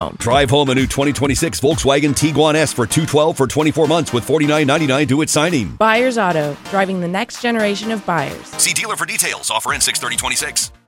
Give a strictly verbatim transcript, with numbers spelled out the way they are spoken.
home. Drive home a new twenty twenty-six Volkswagen Tiguan S for two hundred twelve dollars for twenty-four months with forty-nine ninety-nine due at signing. Buyers Auto, driving the next generation of buyers. See dealer for details. Offer in six thirty twenty-six.